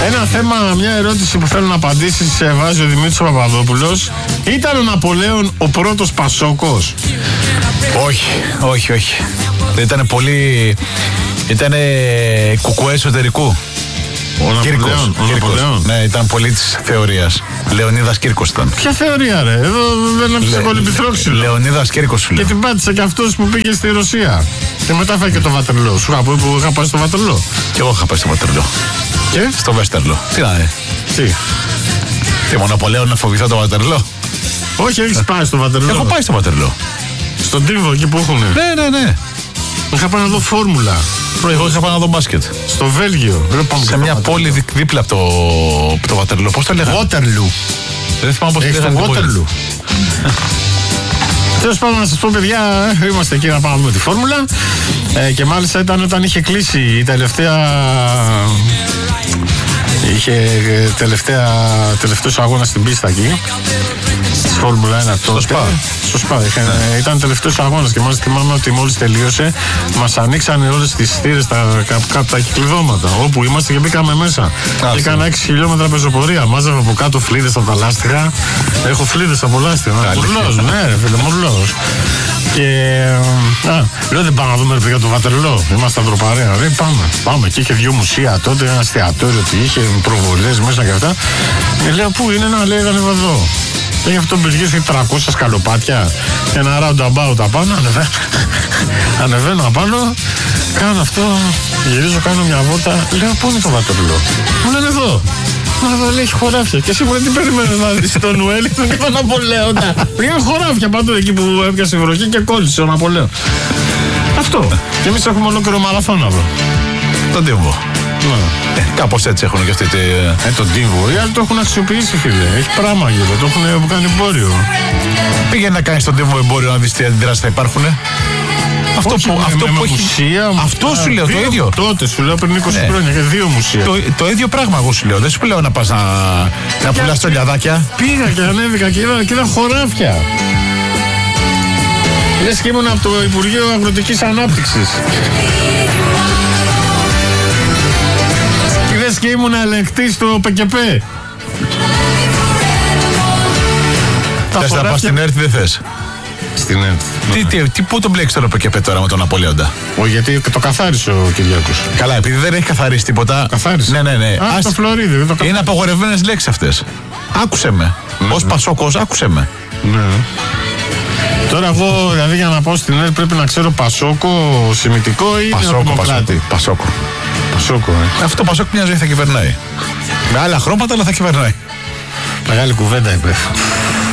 Ένα θέμα, μια ερώτηση που θέλω να απαντήσει, βάζει ο Δημήτρης Παπαδόπουλος. Ήταν ο Ναπολέον ο πρώτος Πασόκος? Όχι. Ήταν πολύ. Ήταν κουκουέ εσωτερικού. Ο Ναπολέον. Ναι, ήταν πολύ της θεωρίας. Λεωνίδας Κύρκος ήταν. Ποια θεωρία, ρε? Εδώ δεν έφυγε κολυμπηθρόξυλο. Λεωνίδας Κύρκος σου λέω. Και την πάτησε και αυτός που πήγε στη Ρωσία. Και μετά φάει και το Βατερλό. Σου είπα που είχα πάει στο Βατερλό. Και εγώ είχα πάει στο Βατερλό. Και? Στο Βέστερλο. Τι να είναι? Τι Ναπολέον να φοβηθώ το Βατερλό? Όχι, έχεις πάει στο Βατερλό? Έχω πάει στο Βατερλό. Στον Τύβο εκεί που έχουνε. Ναι. Είχα πάει να δω φόρμουλα. Εγώ είχα πάει να δω μπάσκετ. Στο Βέλγιο. Σε μια πόλη δίπλα από το Βατερλό. Πώς το λέγανε? Waterloo. Δεν θυμάμαι πώς το λέγανε. Waterloo. Τέλος πάντων, να σας πω, παιδιά, είμαστε εκεί να πάμε να δούμε τη φόρμουλα. Και μάλιστα ήταν όταν είχε κλείσει η τελευταίος αγώνας στην πίστα εκεί. Στη Φόρμουλα 1 τότε. Στο ΣΠΑ. Ήταν τελευταίος αγώνας και μάλιστα θυμάμαι ότι μόλις τελείωσε μας ανοίξανε όλες τις θύρες κάτω τα κυκλειδώματα όπου είμαστε και μπήκαμε μέσα. Και έκανα 6 χιλιόμετρα πεζοπορία. Μάζευα από κάτω φλίδες από τα λάστιχα. Έχω φλίδες από λάστιχα. Μουρλός, ναι, ρε φίλε, μουρλός. Και λέω δεν πάμε να δούμε για το Βατερλό. Είμαστε ανθρωπαρέα. Πάμε. Και είχε 2 μουσεία τότε, ένα εστιατόριο ότι είχε προβολές μέσα και αυτά. Και λέω πού είναι? Να λέει εδώ. Έχει αυτό που είχε 300 σκαλοπάτια και ένα roundabout απάνω. Ανεβαίνω απάνω, κάνω αυτό, γυρίζω, κάνω μια βόλτα. Λέω πού είναι το Βατερλό? Μου λένε εδώ. Μα εδώ λέει έχει χωράφια. Και σίγουρα τι περιμένω να δεις τον Ουέλ, τον Ναπολέοντα? Πήγαν χωράφια παντού εκεί που έπιασε η βροχή και κόλλησε ο Ναπολέον. Αυτό. Και εμείς έχουμε ολόκληρο μαραθώνα εδώ. Τον Τύβο. Κάπως έτσι έχουν και αυτοί τον Τύβο. Οι άλλοι το έχουν αξιοποιήσει, φίλε. Έχει πράγμα γύρω. Το έχουν κάνει εμπόριο. Πήγαινε να κάνει τον Τύβο εμπόριο να δεις τι αντιδράσεις θα υπάρχουν. Αυτό που έχει. Αυτό σου λέω το ίδιο. Τότε σου λέω πριν 20 χρόνια και 2 μουσεία. Το ίδιο πράγμα εγώ σου λέω. Δεν σου λέω να πας να πουλάς τα λιαδάκια. Πήγα και ανέβηκα και είδα χωράφια. Λες και ήμουν από το Υπουργείο Αγροτικής Ανάπτυξης. Λες και ήμουν ελεγκτής στο ΠΚΠ. Θες να πας στην ΕΡΤ, δεν θες? Στην ΕΡΤ. Πού τον μπλέξεις τώρα ΠΚΠ τώρα με τον Ναπολέοντα? Γιατί το καθάρισε ο Κυριάκος. Καλά, επειδή δεν έχει καθαρίσει τίποτα. Καθάρισε. Ναι. Το Φλωρίδι, δεν το καθάρισε. Είναι απαγορευμένες λέξεις αυτές. Άκουσε με. Ως Πασόκος, άκουσε με. Ναι. Τώρα εγώ δηλαδή για να πάω στην ΕΡΤ πρέπει να ξέρω Πασόκο, Σημιτικό ή Δημοκράτη? Πασόκο. Αυτό το Πασόκ μια ζωή θα κυβερνάει. Με άλλα χρώματα, αλλά θα κυβερνάει. Μεγάλη κουβέντα είπε.